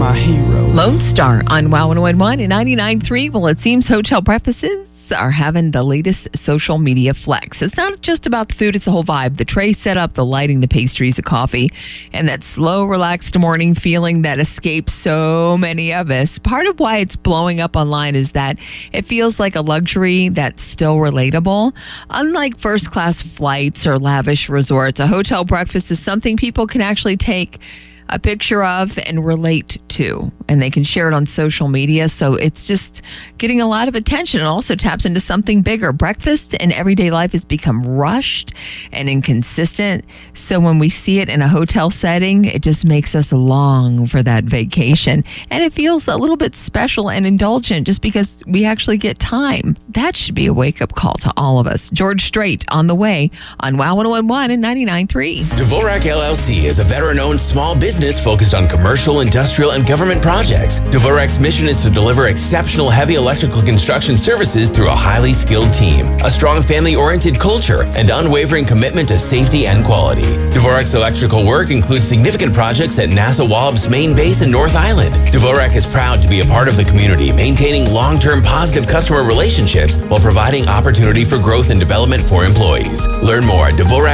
my hero. Lone Star on WOW 101 and 99.3. Well, it seems hotel breakfasts are having the latest social media flex. It's not just about the food, it's the whole vibe. The tray setup, the lighting, the pastries, the coffee, and that slow, relaxed morning feeling that escapes so many of us. Part of why it's blowing up online is that it feels like a luxury that's still relatable. Unlike first-class flights or lavish resorts, a hotel breakfast is something people can actually take a picture of and relate to, and they can share it on social media. So it's just getting a lot of attention. It also taps into something bigger. Breakfast in everyday life has become rushed and inconsistent. So when we see it in a hotel setting, it just makes us long for that vacation. And it feels a little bit special and indulgent just because we actually get time. That should be a wake-up call to all of us. George Strait on the way on WOW 101 and 99.3. Dvorak LLC is a veteran-owned small business focused on commercial, industrial, and government projects. Dvorak's mission is to deliver exceptional heavy electrical construction services through a highly skilled team, a strong family-oriented culture, and unwavering commitment to safety and quality. Dvorak's electrical work includes significant projects at NASA Wallops main base in North Island. Dvorak is proud to be a part of the community, maintaining long-term positive customer relationships while providing opportunity for growth and development for employees. Learn more at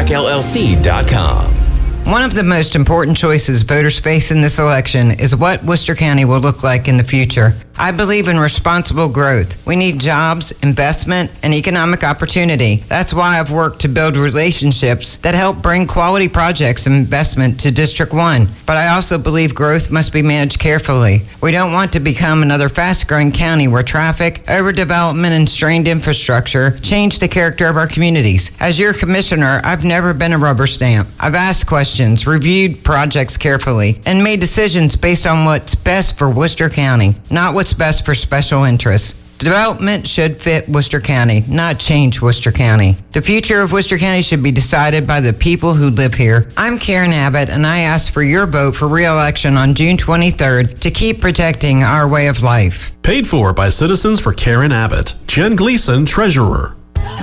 DvorakLLC.com. One of the most important choices voters face in this election is what Worcester County will look like in the future. I believe in responsible growth. We need jobs, investment, and economic opportunity. That's why I've worked to build relationships that help bring quality projects and investment to District 1. But I also believe growth must be managed carefully. We don't want to become another fast-growing county where traffic, overdevelopment, and strained infrastructure change the character of our communities. As your commissioner, I've never been a rubber stamp. I've asked questions, reviewed projects carefully, and made decisions based on what's best for Worcester County, not what's best for special interests. Development should fit Worcester County, not change Worcester County. The future of Worcester County should be decided by the people who live here. I'm Karen Abbott, and I ask for your vote for re-election on June 23rd to keep protecting our way of life. Paid for by Citizens for Karen Abbott. Jen Gleason, Treasurer.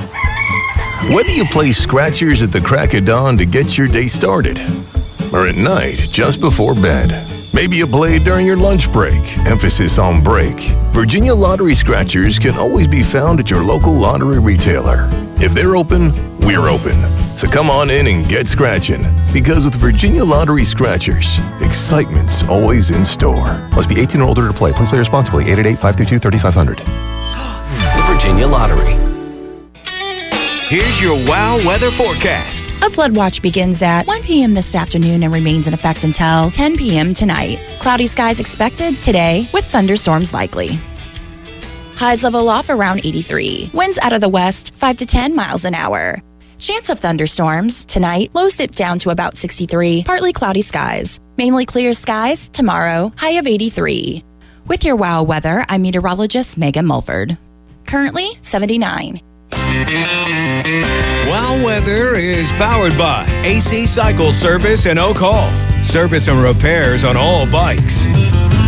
Whether you play scratchers at the crack of dawn to get your day started, or at night just before bed, maybe you play during your lunch break, emphasis on break, Virginia Lottery Scratchers can always be found at your local lottery retailer. If they're open, we're open. So come on in and get scratching, because with Virginia Lottery Scratchers, excitement's always in store. Must be 18 or older to play. Please play responsibly. 888-532-3500. The Virginia Lottery. Here's your WOW weather forecast. A flood watch begins at 1 p.m. this afternoon and remains in effect until 10 p.m. tonight. Cloudy skies expected today with thunderstorms likely. Highs level off around 83. Winds out of the west 5 to 10 miles an hour. Chance of thunderstorms tonight. Lows dip down to about 63. Partly cloudy skies. Mainly clear skies tomorrow. High of 83. With your WOW weather, I'm meteorologist Megan Mulford. Currently 79. WOW Weather is powered by AC Cycle Service and Oak Hall. Service and repairs on all bikes.